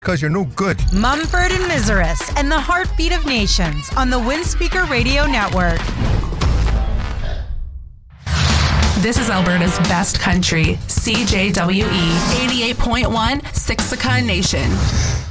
Because you're no good. Mumford and Miseris and the heartbeat of nations on the Windspeaker Radio Network. This is Alberta's best country, CJWE 88.1 Siksika Nation.